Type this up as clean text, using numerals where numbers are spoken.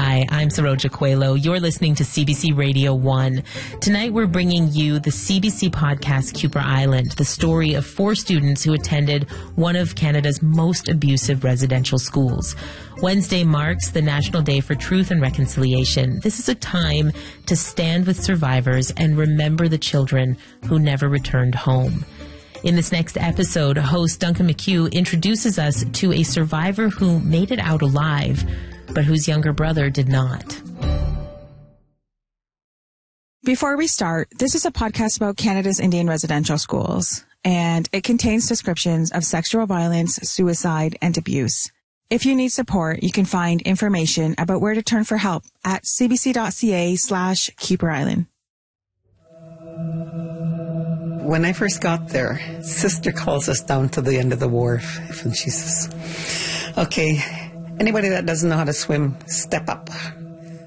Hi, I'm Saroja Coelho. You're listening to CBC Radio 1. Tonight we're bringing you the CBC podcast Kuper Island, the story of 4 students who attended one of Canada's most abusive residential schools. Wednesday marks the National Day for Truth and Reconciliation. This is a time to stand with survivors and remember the children who never returned home. In this next episode, host Duncan McHugh introduces us to a survivor who made it out alive, but whose younger brother did not. Before we start, this is a podcast about Canada's Indian residential schools, and it contains descriptions of sexual violence, suicide, and abuse. If you need support, you can find information about where to turn for help at cbc.ca/Kuper Island. When I first got there, Sister calls us down to the end of the wharf, and she says, okay, anybody that doesn't know how to swim, step up.